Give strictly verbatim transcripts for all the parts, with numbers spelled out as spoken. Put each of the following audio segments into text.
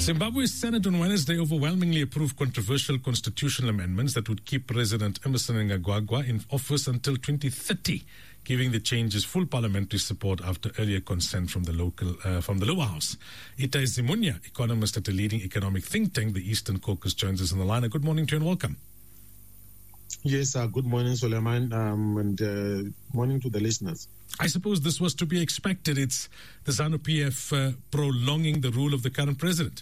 Zimbabwe's Senate on Wednesday overwhelmingly approved controversial constitutional amendments that would keep President Emmerson Mnangagwa in office until twenty thirty, giving the changes full parliamentary support after earlier consent from the local uh, from the lower house. Itai Zimunya, economist at a leading economic think tank, the Eastern Caucus, joins us on the line. Good morning to you and welcome. Yes, uh, good morning, Suleiman, um, and uh, morning to the listeners. I suppose this was to be expected. It's the ZANU-P F uh, prolonging the rule of the current president.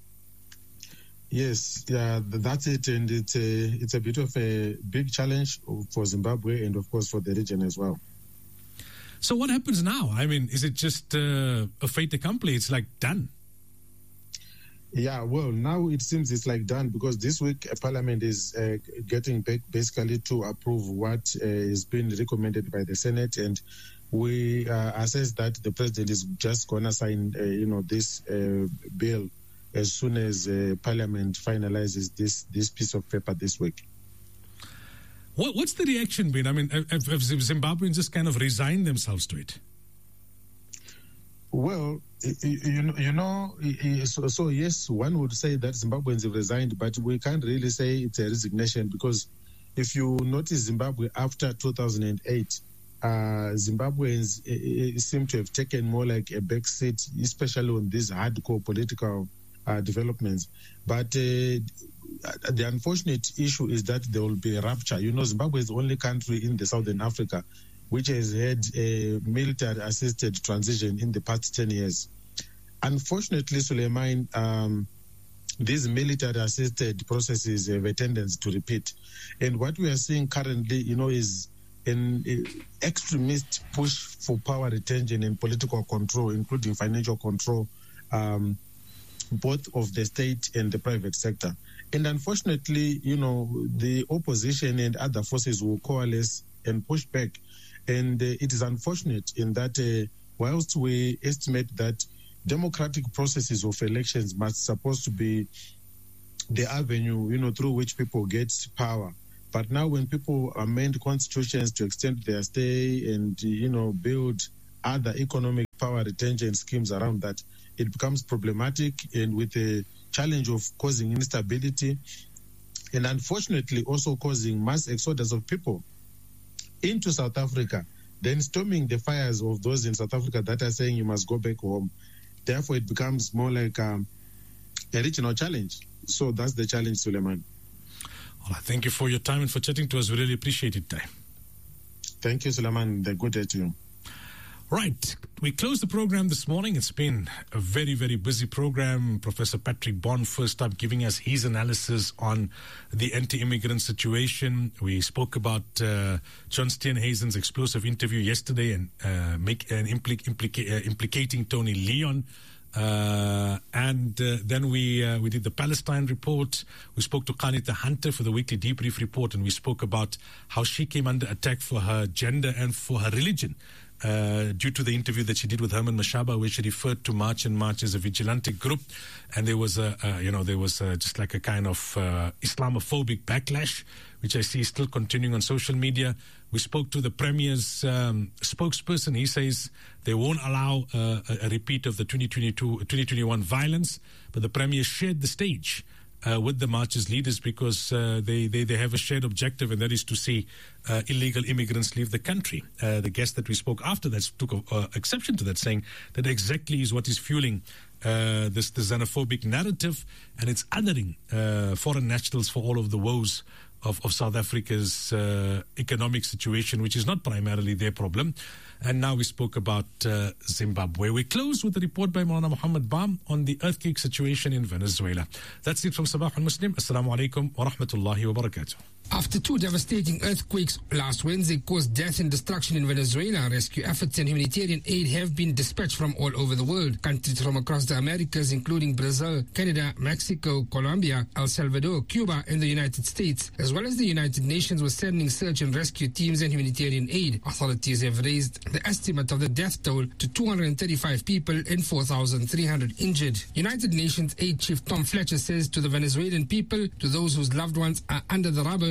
Yes, yeah, that's it, and it's a, it's a bit of a big challenge for Zimbabwe and, of course, for the region as well. So what happens now? I mean, is it just uh, a fait accompli? It's like done. Yeah, well, now it seems it's like done because this week uh, Parliament is uh, getting back basically to approve what uh, is being recommended by the Senate, and we uh, assess that the president is just going to sign, uh, you know, this uh, bill as soon as uh, Parliament finalizes this this piece of paper this week. What, what's the reaction been? I mean, have, have Zimbabweans just kind of resigned themselves to it? Well, you know, you know so, so yes, one would say that Zimbabweans have resigned, but we can't really say it's a resignation because if you notice Zimbabwe after two thousand eight, uh, Zimbabweans uh, seem to have taken more like a back seat, especially on these hardcore political uh, developments. But uh, the unfortunate issue is that there will be a rupture. You know, Zimbabwe is the only country in the Southern Africa which has had a military-assisted transition in the past ten years. Unfortunately, Suleiman, um, these military-assisted processes have a tendency to repeat. And what we are seeing currently, you know, is an extremist push for power retention and political control, including financial control, um, both of the state and the private sector. And unfortunately, you know, the opposition and other forces will coalesce and push back. And uh, it is unfortunate in that uh, whilst we estimate that democratic processes of elections must supposed to be the avenue, you know, through which people get power. But now when people amend constitutions to extend their stay and, you know, build other economic power retention schemes around that, it becomes problematic and with a challenge of causing instability and unfortunately also causing mass exodus of people into South Africa, then storming the fires of those in South Africa that are saying you must go back home. Therefore, it becomes more like um, a regional challenge. So that's the challenge, Suleiman. All right, thank you for your time and for chatting to us. We really appreciate it, Tay. Thank you, Suleiman. Good day to you. Right. We closed the program this morning. It's been a very, very busy program. Professor Patrick Bond first up giving us his analysis on the anti-immigrant situation. We spoke about uh, John Steenhuisen's explosive interview yesterday and uh, make an impli- implica- uh, implicating Tony Leon. Uh, and uh, then we uh, we did the Palestine report. We spoke to Qanita Hunter for the weekly debrief report, and we spoke about how she came under attack for her gender and for her religion. Uh, due to the interview that she did with Herman Mashaba, where she referred to March and March as a vigilante group, and there was a, uh, you know, there was a, just like a kind of uh, Islamophobic backlash, which I see is still continuing on social media. We spoke to the Premier's um, spokesperson. He says they won't allow uh, a, a repeat of the twenty twenty-two, twenty twenty-one violence, but the Premier shared the stage Uh, with the march's leaders because uh, they, they, they have a shared objective, and that is to see uh, illegal immigrants leave the country. Uh, the guest that we spoke after that took uh, exception to that, saying that exactly is what is fueling uh, this the xenophobic narrative, and it's othering uh, foreign nationals for all of the woes of, of South Africa's uh, economic situation, which is not primarily their problem. And now we spoke about uh, Zimbabwe. We close with a report by Maulana Muhammad Bam on the earthquake situation in Venezuela. That's it from Sabah al-Muslim. Assalamu alaikum wa rahmatullahi wa barakatuh. After two devastating earthquakes last Wednesday caused death and destruction in Venezuela, rescue efforts and humanitarian aid have been dispatched from all over the world. Countries from across the Americas, including Brazil, Canada, Mexico, Colombia, El Salvador, Cuba, and the United States, as well as the United Nations, were sending search and rescue teams and humanitarian aid. Authorities have raised the estimate of the death toll to two hundred thirty-five people and four thousand three hundred injured. United Nations Aid Chief Tom Fletcher says to the Venezuelan people, to those whose loved ones are under the rubble,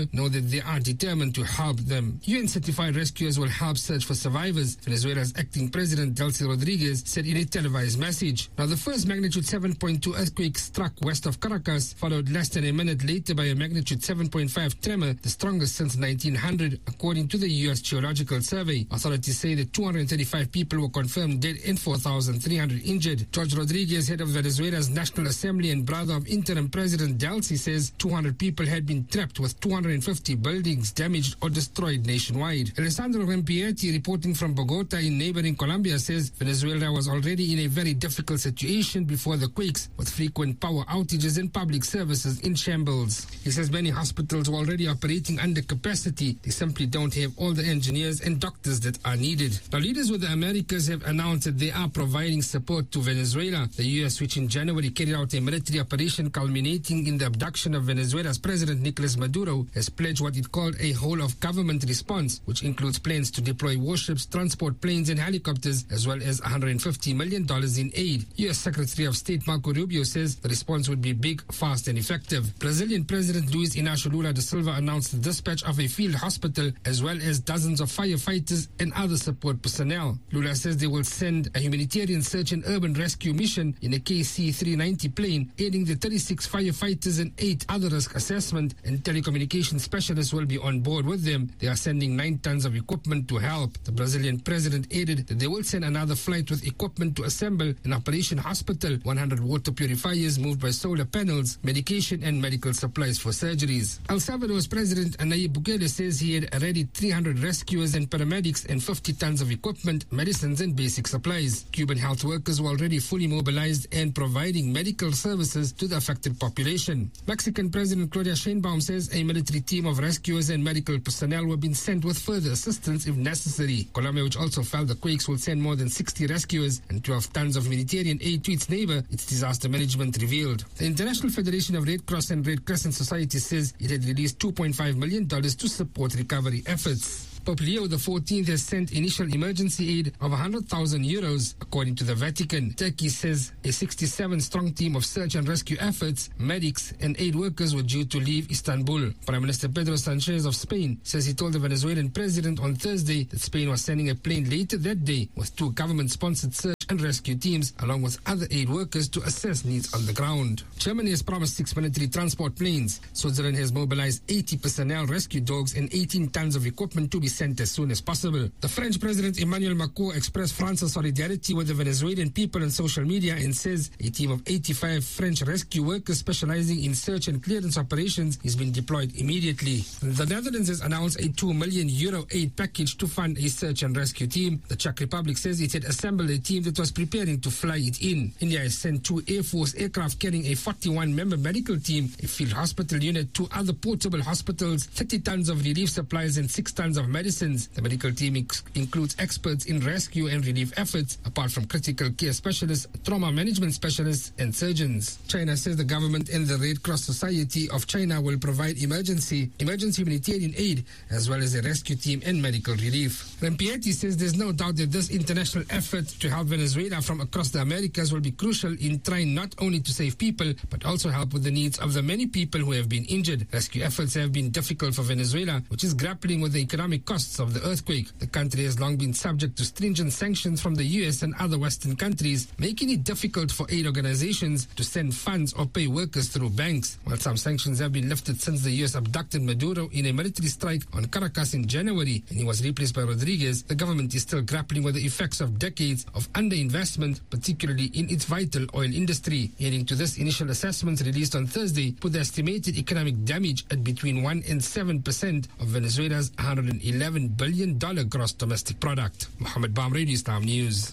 Venezuela know that they are determined to help them. U N-certified rescuers will help search for survivors, Venezuela's acting president Delcy Rodriguez said in a televised message. Now, the first magnitude seven point two earthquake struck west of Caracas, followed less than a minute later by a magnitude seven point five tremor, the strongest since nineteen hundred, according to the U S Geological Survey. Authorities say that two hundred thirty-five people were confirmed dead and four thousand three hundred injured. George Rodriguez, head of Venezuela's National Assembly and brother of interim President Delcy, says two hundred people had been trapped with two hundred fifty buildings damaged or destroyed nationwide. Alessandro Rampietti, reporting from Bogota in neighboring Colombia, says Venezuela was already in a very difficult situation before the quakes, with frequent power outages and public services in shambles. He says many hospitals were already operating under capacity. They simply don't have all the engineers and doctors that are needed. Now, leaders with the Americas have announced that they are providing support to Venezuela. The U S, which in January carried out a military operation culminating in the abduction of Venezuela's President Nicolas Maduro, has pledged what it called a whole-of-government response, which includes plans to deploy warships, transport planes and helicopters, as well as one hundred fifty million dollars in aid. U S Secretary of State Marco Rubio says the response would be big, fast and effective. Brazilian President Luiz Inácio Lula da Silva announced the dispatch of a field hospital as well as dozens of firefighters and other support personnel. Lula says they will send a humanitarian search and urban rescue mission in a K C three ninety plane, aiding the thirty-six firefighters and eight other risk assessment and telecommunication specialists will be on board with them. They are sending nine tons of equipment to help. The Brazilian president added that they will send another flight with equipment to assemble an operation hospital, one hundred water purifiers moved by solar panels, medication and medical supplies for surgeries. El Salvador's President Nayib Bukele says he had already three hundred rescuers and paramedics and fifty tons of equipment, medicines and basic supplies. Cuban health workers were already fully mobilized and providing medical services to the affected population. Mexican President Claudia Sheinbaum says a military team of rescuers and medical personnel were being sent with further assistance if necessary. Colombia, which also felt the quakes, will send more than sixty rescuers and twelve tons of humanitarian aid to its neighbor, its disaster management revealed. The International Federation of Red Cross and Red Crescent Society says it had released two point five million dollars to support recovery efforts. Pope Leo the fourteenth has sent initial emergency aid of one hundred thousand euros, according to the Vatican. Turkey says a sixty-seven strong team of search and rescue efforts, medics and aid workers were due to leave Istanbul. Prime Minister Pedro Sanchez of Spain says he told the Venezuelan president on Thursday that Spain was sending a plane later that day with two government-sponsored search and rescue teams, along with other aid workers, to assess needs on the ground. Germany has promised six military transport planes. Switzerland has mobilized eighty personnel, rescue dogs, and eighteen tons of equipment to be sent as soon as possible. The French President Emmanuel Macron expressed France's solidarity with the Venezuelan people on social media and says a team of eighty-five French rescue workers specializing in search and clearance operations is being deployed immediately. The Netherlands has announced a two million euro aid package to fund a search and rescue team. The Czech Republic says it had assembled a team that was preparing to fly it in. India has sent two Air Force aircraft carrying a forty-one member medical team, a field hospital unit, two other portable hospitals, thirty tons of relief supplies and six tons of medicines. The medical team ex- includes experts in rescue and relief efforts, apart from critical care specialists, trauma management specialists and surgeons. China says the government and the Red Cross Society of China will provide emergency emergency humanitarian aid as well as a rescue team and medical relief. Rampietti says there's no doubt that this international effort to help Venezuela from across the Americas will be crucial in trying not only to save people but also help with the needs of the many people who have been injured. Rescue efforts have been difficult for Venezuela, which is grappling with the economic costs of the earthquake. The country has long been subject to stringent sanctions from the U S and other Western countries, making it difficult for aid organizations to send funds or pay workers through banks. While some sanctions have been lifted since the U S abducted Maduro in a military strike on Caracas in January and he was replaced by Rodriguez, the government is still grappling with the effects of decades of underinvestment, particularly in its vital oil industry. Heading to this, initial assessments released on Thursday put the estimated economic damage at between one and seven percent of Venezuela's one hundred eleven billion dollars gross domestic product. Mohammed Bam, Radio Islam News.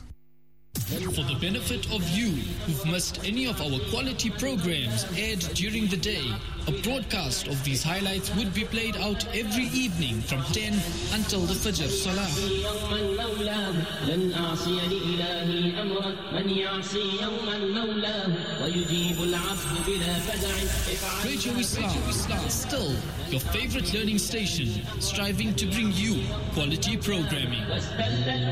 For the benefit of you who've missed any of our quality programs aired during the day, a broadcast of these highlights would be played out every evening from ten until the Fajr Salah. Radio Islam, still your favorite learning station, striving to bring you quality programming.